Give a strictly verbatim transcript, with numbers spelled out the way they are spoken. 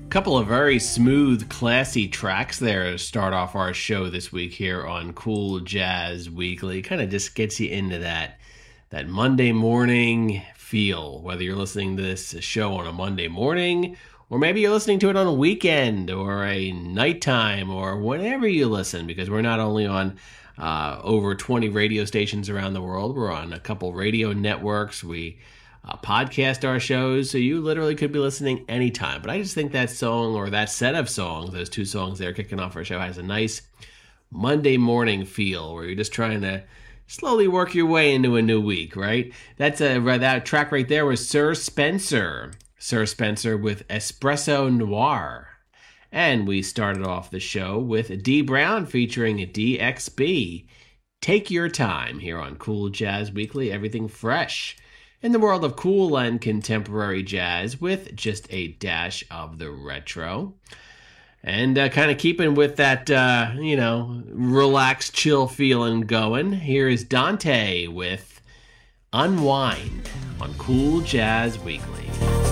Couple of very smooth, classy tracks there to start off our show this week here on Cool Jazz Weekly. Kind of just gets you into that that Monday morning feel, whether you're listening to this show on a Monday morning, or maybe you're listening to it on a weekend or a nighttime or whenever you listen, because we're not only on uh, over twenty radio stations around the world, we're on a couple radio networks. We Uh, podcast our shows, so you literally could be listening anytime. But I just think that song, or that set of songs, those two songs there kicking off our show, has a nice Monday morning feel where you're just trying to slowly work your way into a new week, right? That's a that track right there was Sir Spencer. Sir Spencer with Espresso Noir. And we started off the show with Dee Brown featuring D X B. Take Your Time here on Cool Jazz Weekly, everything fresh in the world of cool and contemporary jazz with just a dash of the retro. And uh, kind of keeping with that, uh, you know, relaxed, chill feeling going, here is Dante with Unwind on Cool Jazz Weekly.